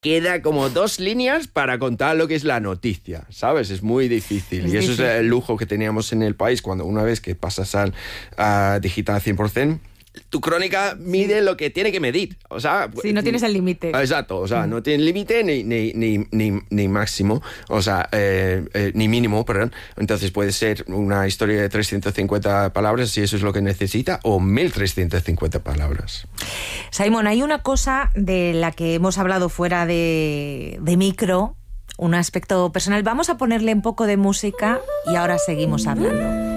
queda como 2 líneas para contar lo que es la noticia, ¿sabes? Es muy difícil. Y eso es el lujo que teníamos en el país cuando una vez que pasas a digital 100%, tu crónica mide lo que tiene que medir. O sea, sí, no tienes el límite. Exacto, o sea, no tiene límite ni máximo, o sea, ni mínimo, perdón. Entonces puede ser una historia de 350 palabras si eso es lo que necesita, o 1350 palabras. Simon, hay una cosa de la que hemos hablado fuera de micro, un aspecto personal. Vamos a ponerle un poco de música y ahora seguimos hablando.